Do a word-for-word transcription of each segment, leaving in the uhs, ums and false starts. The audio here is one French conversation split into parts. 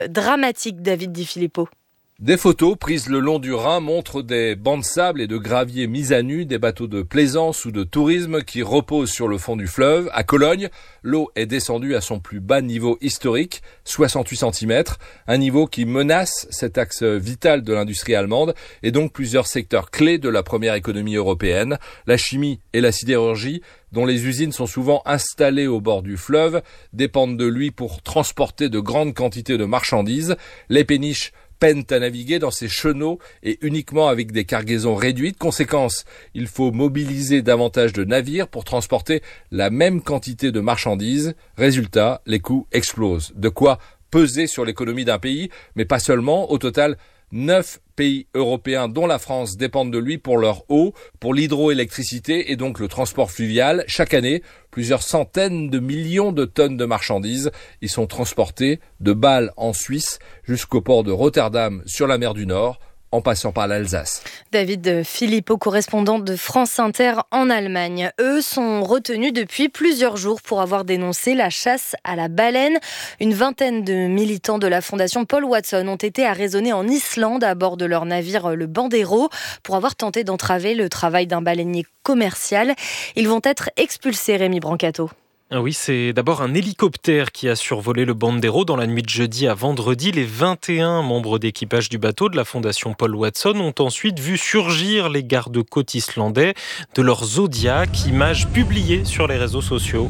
Dramatique, David Di Filippo. Des photos prises le long du Rhin montrent des bancs de sable et de gravier mis à nu, des bateaux de plaisance ou de tourisme qui reposent sur le fond du fleuve. À Cologne, l'eau est descendue à son plus bas niveau historique, soixante-huit centimètres, un niveau qui menace cet axe vital de l'industrie allemande et donc plusieurs secteurs clés de la première économie européenne, la chimie et la sidérurgie, dont les usines sont souvent installées au bord du fleuve, dépendent de lui pour transporter de grandes quantités de marchandises. Les péniches peinent à naviguer dans ces chenaux et uniquement avec des cargaisons réduites. Conséquence, il faut mobiliser davantage de navires pour transporter la même quantité de marchandises. Résultat, les coûts explosent. De quoi peser sur l'économie d'un pays, mais pas seulement. Au total, neuf pays européens, dont la France, dépendent de lui pour leur eau, pour l'hydroélectricité et donc le transport fluvial. Chaque année, plusieurs centaines de millions de tonnes de marchandises y sont transportées de Bâle en Suisse jusqu'au port de Rotterdam sur la mer du Nord, en passant par l'Alsace. David Filippo, correspondant de France Inter en Allemagne. Eux sont retenus depuis plusieurs jours pour avoir dénoncé la chasse à la baleine. Une vingtaine de militants de la fondation Paul Watson ont été arraisonnés en Islande à bord de leur navire le Bandero pour avoir tenté d'entraver le travail d'un baleinier commercial. Ils vont être expulsés, Rémi Brancato. Oui, c'est d'abord un hélicoptère qui a survolé le Bandero dans la nuit de jeudi à vendredi. Les vingt et un membres d'équipage du bateau de la fondation Paul Watson ont ensuite vu surgir les gardes-côtes islandais de leur Zodiac, image publiée sur les réseaux sociaux.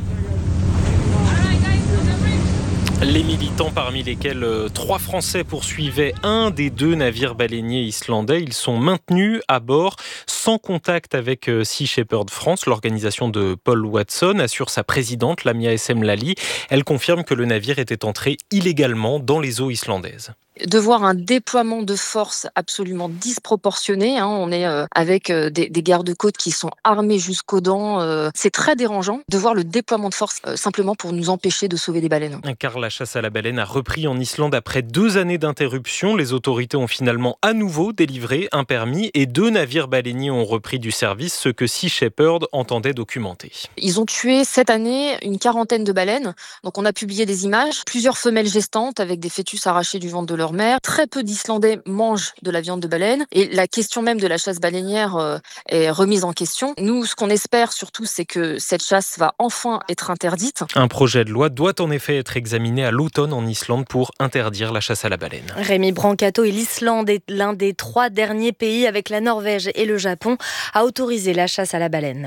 Les militants, parmi lesquels euh, trois Français poursuivaient un des deux navires baleiniers islandais, ils sont maintenus à bord sans contact avec euh, Sea Shepherd France, l'organisation de Paul Watson, assure sa présidente Lamia S M Lali. Elle confirme que le navire était entré illégalement dans les eaux islandaises. De voir un déploiement de force absolument disproportionné, hein, on est euh, avec euh, des, des gardes-côtes qui sont armés jusqu'aux dents, euh, c'est très dérangeant de voir le déploiement de force euh, simplement pour nous empêcher de sauver des baleines. Car la chasse à la baleine a repris en Islande après deux années d'interruption. Les autorités ont finalement à nouveau délivré un permis et deux navires baleiniers ont repris du service, ce que Sea Shepherd entendait documenter. Ils ont tué cette année une quarantaine de baleines, donc on a publié des images, plusieurs femelles gestantes avec des fœtus arrachés du ventre de leur mère. Très peu d'Islandais mangent de la viande de baleine et la question même de la chasse baleinière euh, est remise en question. Nous, ce qu'on espère surtout, c'est que cette chasse va enfin être interdite. Un projet de loi doit en effet être examiné à l'automne en Islande pour interdire la chasse à la baleine. Rémi Brancato, et l'Islande est l'un des trois derniers pays avec la Norvège et le Japon à autoriser la chasse à la baleine.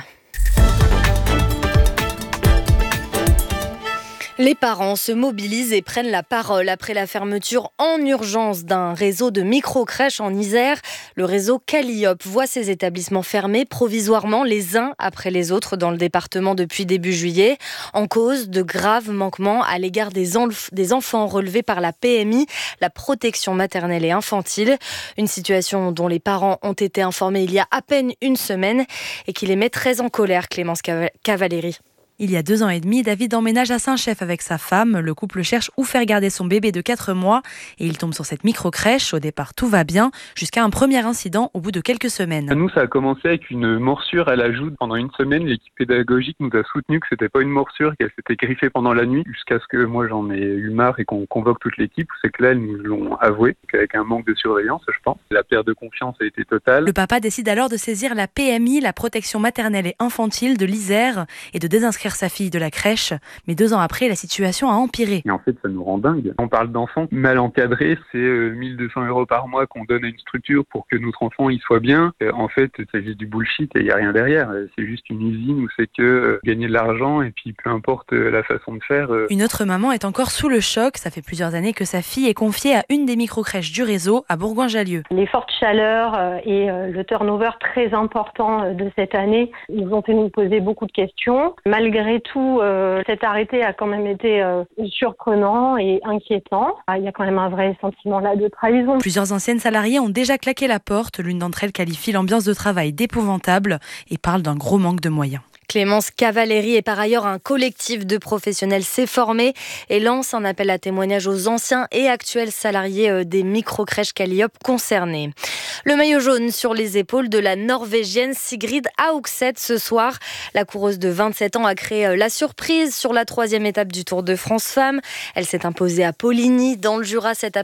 Les parents se mobilisent et prennent la parole après la fermeture en urgence d'un réseau de micro-crèches en Isère. Le réseau Calliope voit ses établissements fermés provisoirement les uns après les autres dans le département depuis début juillet. En cause de graves manquements à l'égard des, enf- des enfants relevés par la P M I, la protection maternelle et infantile. Une situation dont les parents ont été informés il y a à peine une semaine et qui les met très en colère, Clémence Cavalieri. Il y a deux ans et demi, David emménage à Saint-Chef avec sa femme. Le couple cherche où faire garder son bébé de quatre mois et il tombe sur cette micro-crèche. Au départ, tout va bien, jusqu'à un premier incident au bout de quelques semaines. Nous, ça a commencé avec une morsure à la joue. Pendant une semaine, l'équipe pédagogique nous a soutenu que c'était pas une morsure, qu'elle s'était griffée pendant la nuit, jusqu'à ce que moi j'en ai eu marre et qu'on convoque toute l'équipe. C'est que là, elles nous l'ont avoué, avec un manque de surveillance, je pense. La perte de confiance a été totale. Le papa décide alors de saisir la P M I, la protection maternelle et infantile de l'Isère, et de désinscrire sa fille de la crèche, mais deux ans après, la situation a empiré. Et en fait, ça nous rend dingue. On parle d'enfants mal encadrés, c'est euh, mille deux cents euros par mois qu'on donne à une structure pour que notre enfant il soit bien. Euh, en fait, c'est juste du bullshit et il n'y a rien derrière. C'est juste une usine où c'est que euh, gagner de l'argent et puis peu importe euh, la façon de faire. Euh... Une autre maman est encore sous le choc. Ça fait plusieurs années que sa fille est confiée à une des micro-crèches du réseau à Bourgoin-Jallieu. Les fortes chaleurs euh, et euh, le turnover très important euh, de cette année, ils ont fait nous poser beaucoup de questions. Malgré tout, Euh, cet arrêté a quand même été euh, surprenant et inquiétant. Ah, il y a quand même un vrai sentiment là de trahison. Plusieurs anciennes salariées ont déjà claqué la porte. L'une d'entre elles qualifie l'ambiance de travail d'épouvantable et parle d'un gros manque de moyens. Clémence Cavalieri est par ailleurs un collectif de professionnels s'est formé et lance un appel à témoignages aux anciens et actuels salariés des microcrèches Calliope concernés. Le maillot jaune sur les épaules de la Norvégienne Sigrid Haugset ce soir. La coureuse de vingt-sept ans a créé la surprise sur la troisième étape du Tour de France Femmes. Elle s'est imposée à Poligny dans le Jura cet